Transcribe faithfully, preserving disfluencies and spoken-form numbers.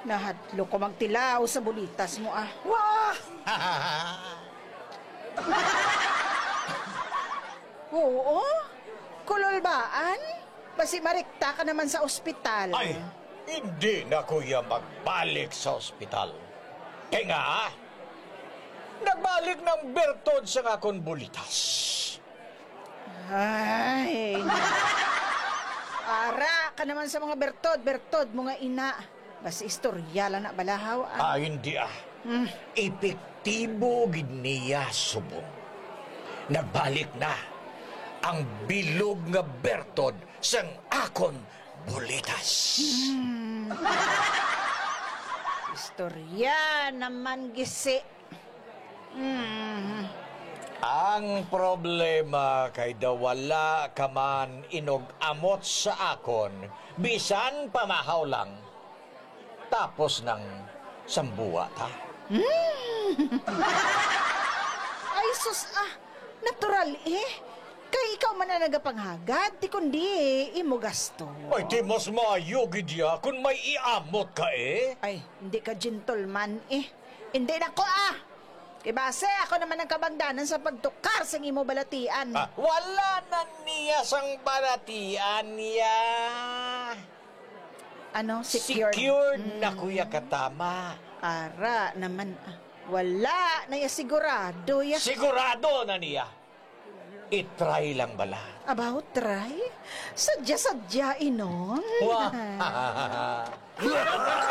Nahadlo ko magtilaw sa bulitas mo ah. Wah! Oo? Kulolbaan? Basi marikta ka naman sa ospital. Ay, hindi na kuya magbalik sa ospital. Kaya nga, nagbalik ng bertod sa akong bulitas. Ay. Ara ka naman sa mga bertod, bertod mga ina. Basi istorya lang na balahaw ah. Ah, hindi ah. Hmm. Epektibo gid niya subong. Nagbalik na ang bilog nga bertod sang akon bulitas. Istorya naman gisi. Hmm. Ang problema kay daw wala ka man inog amot sa akon, bisan pamahaw lang. Tapos ng sambuat ha. Ay sus ah, natural eh. Kay ikaw man na nagapanghagad, di kundi eh, imo gasto. Ay, di mas maayo gid ya kung may iamot ka eh. Ay, hindi ka gentleman eh. Hindi na ko ah. Kay base ako naman ang kabangdanan sa pagtukar sa imo balatian. Ah, wala na niya sang baratian niya. Ano? Secured? Secured na kuya katama. Ara naman ah. Wala na ya sigurado ya. Sigurado na niya. I-try lang bala. About try? Sadya-sadya inon. Wah!